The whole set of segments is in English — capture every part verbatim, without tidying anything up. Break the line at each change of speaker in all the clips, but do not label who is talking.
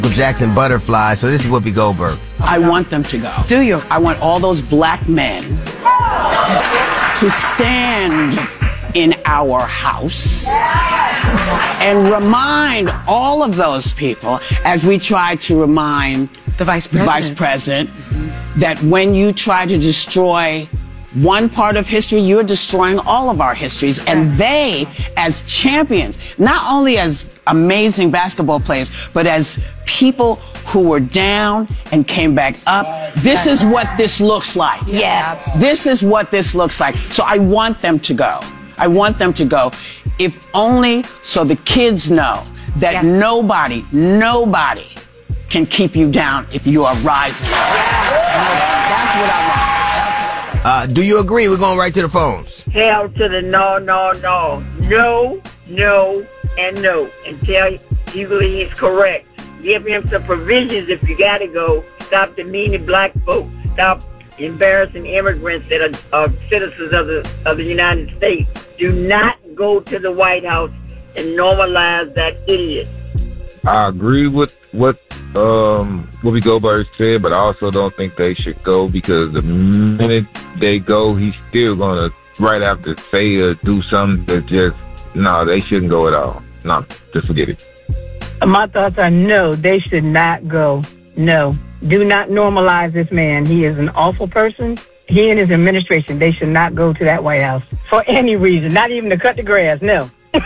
Jackson butterfly, so this is Whoopi Goldberg.
I want them to go.
Do you?
I want all those black men to stand in our house and remind all of those people, as we try to remind
The vice president.
vice president, that when you try to destroy one part of history, you're destroying all of our histories. And they, as champions, not only as amazing basketball players, but as people who were down and came back up, this is what this looks like.
Yes.
This is what this looks like. So I want them to go. I want them to go, if only so the kids know that
Yes.
nobody, nobody can keep you down if you are rising. That's what I want.
Uh, do you agree? We're going right to the phones.
Hell to the no, no, no. No, no, and no. Until you believe he's correct. Give him some provisions if you got to go. Stop demeaning black folks. Stop embarrassing immigrants that are, are citizens of the of the United States. Do not go to the White House and normalize that idiot.
I agree with what um, Whoopi Goldberg said, but I also don't think they should go, because the minute they go, he's still going to right after say or do something that just, no, they shouldn't go at all. No, just forget it.
My thoughts are no, they should not go. No. Do not normalize this man. He is an awful person. He and his administration, they should not go to that White House for any reason, not even to cut the grass, no.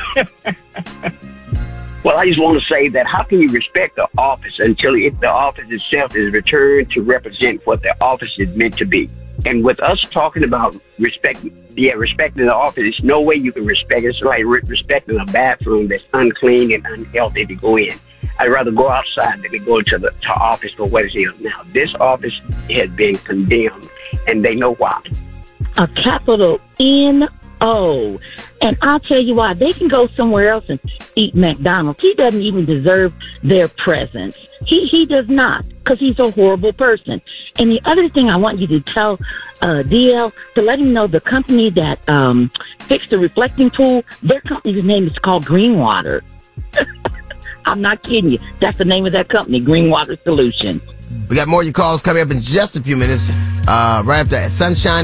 Well, I just want to say that how can you respect the office until it, the office itself is returned to represent what the office is meant to be? And with us talking about respect, yeah, respecting the office, there's no way you can respect it. It's like re- respecting a bathroom that's unclean and unhealthy to go in. I'd rather go outside than to go to the to office for what it is now. This office has been condemned, and they know why.
A capital N O. And I'll tell you why. They can go somewhere else and eat McDonald's. He doesn't even deserve their presence. He he does not, because he's a horrible person. And the other thing I want you to tell uh, D L, to let him know the company that um, fixed the reflecting pool, their company's name is called Greenwater. I'm not kidding you. That's the name of that company, Greenwater Solutions.
We got more of your calls coming up in just a few minutes, uh, right after Sunshine.